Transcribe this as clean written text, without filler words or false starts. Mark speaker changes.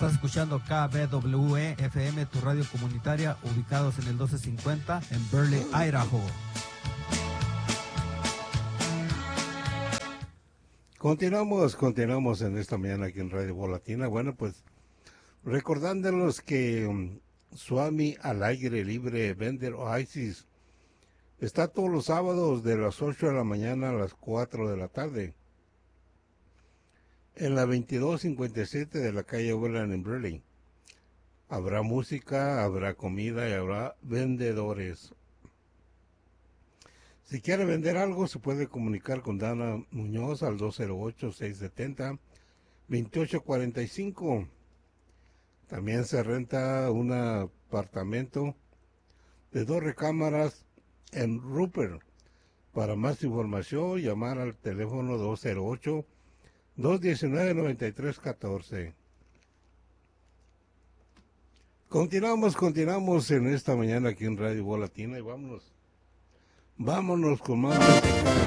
Speaker 1: Estás escuchando KBWE FM, tu radio comunitaria, ubicados en el 1250 en Burley, Idaho.
Speaker 2: Continuamos en esta mañana aquí en Radio Voz Latina. Bueno, pues recordándolos que Swami al aire libre Vender Oasis está todos los sábados de las 8 de la mañana a las 4 de la tarde en la 2257 de la calle Overland en Burley. Habrá música, habrá comida y habrá vendedores. Si quiere vender algo, se puede comunicar con Dana Muñoz al 208-670-2845. También se renta un apartamento de 2 recámaras en Rupert. Para más información, llamar al teléfono 208-219-9314. Continuamos en esta mañana aquí en Radio Voz Latina y vámonos con más música.